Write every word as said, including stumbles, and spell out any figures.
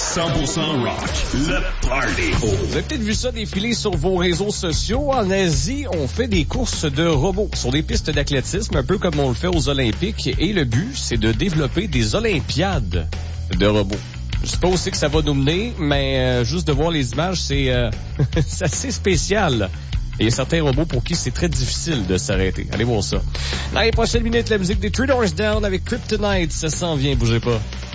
cent pour cent rock, le party. Oh. Vous avez peut-être vu ça défiler sur vos réseaux sociaux. En Asie, on fait des courses de robots sur des pistes d'athlétisme, un peu comme on le fait aux Olympiques. Et le but, c'est de développer des olympiades de robots. Je sais pas où c'est que ça va nous mener, mais euh, juste de voir les images, c'est, euh, c'est assez spécial. Et il y a certains robots pour qui c'est très difficile de s'arrêter. Allez voir ça. Dans les prochaines minutes, la musique des Three Doors Down avec Kryptonite, ça s'en vient, bougez pas.